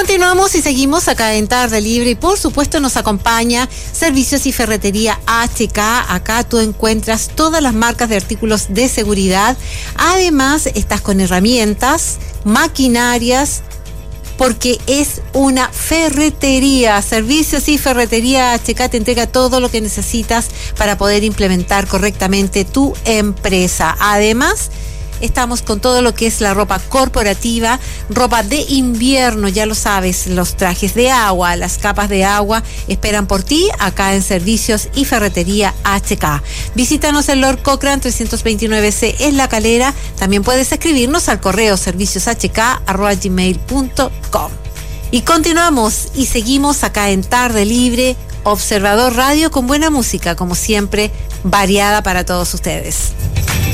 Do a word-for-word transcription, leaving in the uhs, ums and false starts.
Continuamos y seguimos acá en Tarde Libre y por supuesto nos acompaña Servicios y Ferretería H K. Acá tú encuentras todas las marcas de artículos de seguridad. Además estás con herramientas, maquinarias, porque es una ferretería. Servicios y Ferretería H K te entrega todo lo que necesitas para poder implementar correctamente tu empresa. Además, estamos con todo lo que es la ropa corporativa, ropa de invierno, ya lo sabes, los trajes de agua, las capas de agua esperan por ti acá en Servicios y Ferretería H K. Visítanos en Lord Cochrane trescientos veintinueve C en La Calera. También puedes escribirnos al correo servicioshk arroba gmail punto com. Y continuamos y seguimos acá en Tarde Libre, Observador Radio, con buena música, como siempre, variada para todos ustedes.